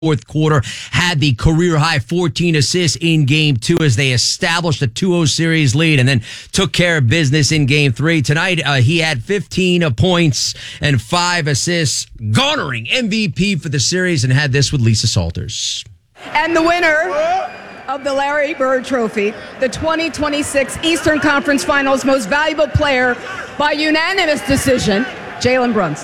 fourth quarter, had the career-high 14 assists in Game 2 as they established a 2-0 series lead and then took care of business in Game 3. Tonight, he had 15 points and 5 assists, garnering MVP for the series, and had this with Lisa Salters. And the winner of the Larry Bird Trophy, the 2026 Eastern Conference Finals Most Valuable Player by unanimous decision, Jalen Brunson.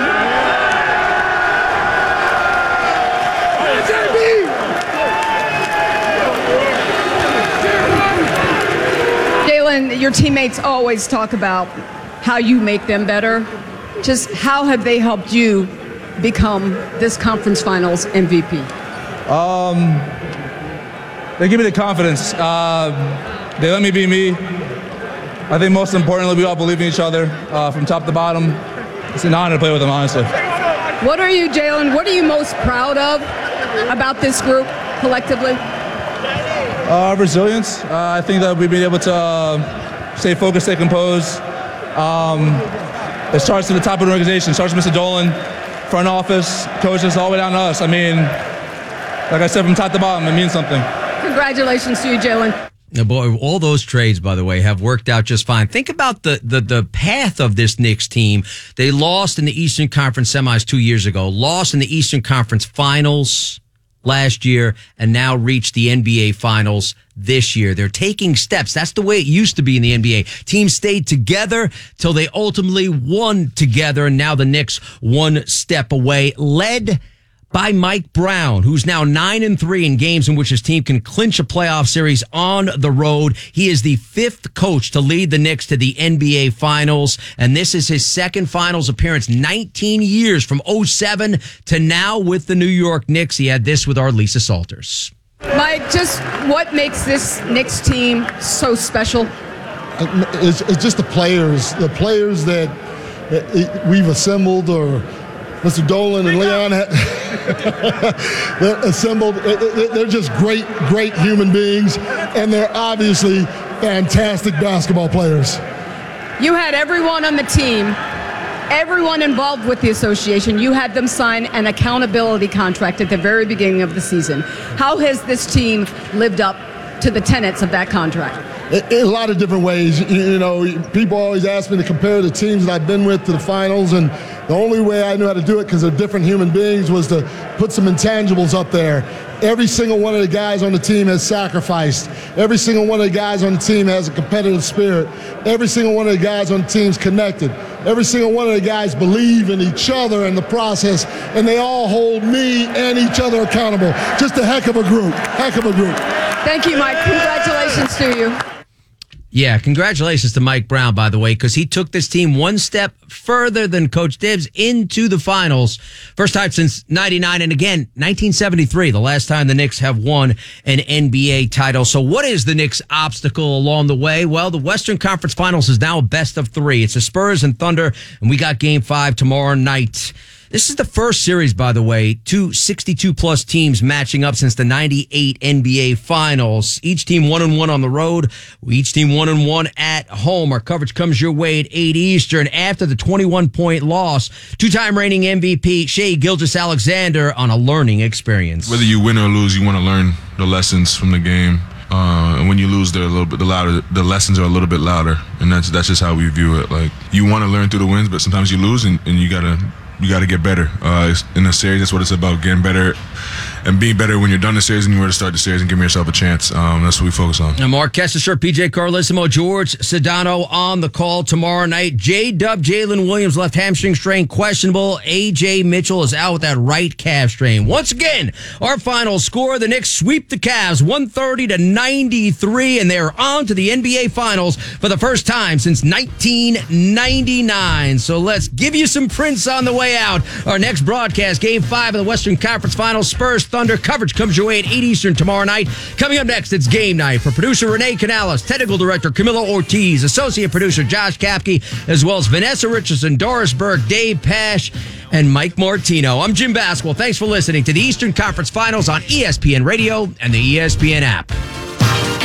Jalen, your teammates always talk about how you make them better. Just how have they helped you become this conference finals MVP? They give me the confidence. They let me be me. I think most importantly, we all believe in each other from top to bottom. It's an honor to play with them, honestly. What are you, Jalen, what are you most proud of about this group collectively? Resilience. I think that we've been able to stay focused, stay composed. It starts at the top of the organization. It starts with Mr. Dolan, front office, coaches, all the way down to us. I mean, like I said, from top to bottom, it means something. Congratulations to you, Jalen. Now, boy, all those trades, by the way, have worked out just fine. Think about the path of this Knicks team. They lost in the Eastern Conference semis 2 years ago, lost in the Eastern Conference Finals last year, and now reached the NBA Finals this year. They're taking steps. That's the way it used to be in the NBA. Teams stayed together till they ultimately won together, and now the Knicks one step away, led by Mike Brown, who's now 9-3 in games in which his team can clinch a playoff series on the road. He is the 5th coach to lead the Knicks to the NBA Finals, and this is his second Finals appearance, 19 years from 2007 to now with the New York Knicks. He had this with our Lisa Salters. Mike, just what makes this Knicks team so special? It's just the players that we've assembled, or Mr. Dolan and Leon assembled. They're just great human beings, and they're obviously fantastic basketball players. You had everyone on the team, everyone involved with the association, you had them sign an accountability contract at the very beginning of the season. How has this team lived up to the tenets of that contract? In a lot of different ways. You know, people always ask me to compare the teams that I've been with to the finals, and the only way I knew how to do it, because they're different human beings, was to put some intangibles up there. Every single one of the guys on the team has sacrificed. Every single one of the guys on the team has a competitive spirit. Every single one of the guys on the team's connected. Every single one of the guys believe in each other and the process, and they all hold me and each other accountable. Just a heck of a group. Heck of a group. Thank you, Mike. Congratulations to you. Yeah, congratulations to Mike Brown, by the way, because he took this team one step further than Coach Dibbs into the finals. First time since 99, and again, 1973, the last time the Knicks have won an NBA title. So what is the Knicks' obstacle along the way? Well, the Western Conference Finals is now a best of 3. It's the Spurs and Thunder, and we got Game 5 tomorrow night. This is the first series, by the way, 2 62-plus teams matching up since the 98 NBA Finals. Each team 1-1 on the road. Each team 1-1 at home. Our coverage comes your way at 8 Eastern after the 21-point loss. Two-time reigning MVP Shai Gilgeous-Alexander on a learning experience. Whether you win or lose, you want to learn the lessons from the game. And when you lose, they're a little bit louder. The lessons are a little bit louder, and that's just how we view it. Like, you want to learn through the wins, but sometimes you lose, and you gotta get better. In a series, that's what it's about, getting better and being better when you're done the series and you're ready to start the series and giving yourself a chance. That's what we focus on. Now, Mark Kestecher, PJ Carlissimo, George Sedano on the call tomorrow night. J-Dub, Jalen Williams, left hamstring strain, questionable. A.J. Mitchell is out with that right calf strain. Once again, our final score, the Knicks sweep the Cavs 130-93, and they're on to the NBA Finals for the first time since 1999. So let's give you some prints on the way out. Our next broadcast, Game 5 of the Western Conference Finals, Spurs Thunder. Coverage comes your way at 8 Eastern tomorrow night. Coming up next, it's Game Night. For producer Renee Canales, technical director Camilo Ortiz, associate producer Josh Kapke, as well as Vanessa Richardson, Doris Burke, Dave Pash, and Mike Martino. I'm Jim Basquel. Thanks for listening to the Eastern Conference Finals on ESPN Radio and the ESPN app.